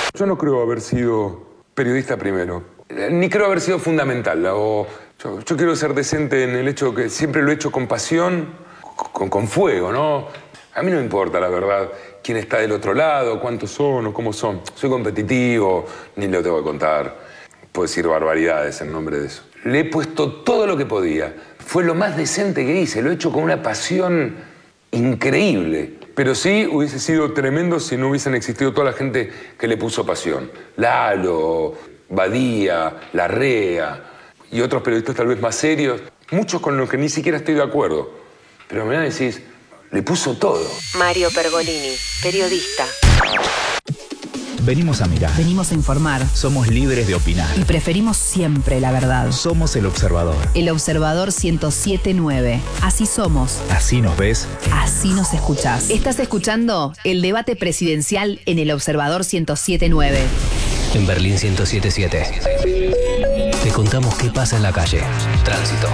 Yo no creo haber sido periodista primero, ni creo haber sido fundamental. Yo quiero ser decente en el hecho que siempre lo he hecho con pasión, con fuego, ¿no? A mí no me importa, la verdad, quién está del otro lado, cuántos son o cómo son. Soy competitivo, ni lo tengo que contar. Puedo decir barbaridades en nombre de eso. Le he puesto todo lo que podía. Fue lo más decente que hice. Lo he hecho con una pasión increíble. Pero sí hubiese sido tremendo si no hubiesen existido toda la gente que le puso pasión. Lalo, Badía, Larrea y otros periodistas tal vez más serios. Muchos con los que ni siquiera estoy de acuerdo. Pero me decís, le puso todo. Mario Pergolini, periodista. Venimos a mirar. Venimos a informar. Somos libres de opinar. Y preferimos siempre la verdad. Somos El Observador. El Observador 107.9. Así somos. Así nos ves. Así nos escuchás. Estás escuchando el debate presidencial en El Observador 107.9. En Berlín 107.7. Te contamos qué pasa en la calle. Tránsito.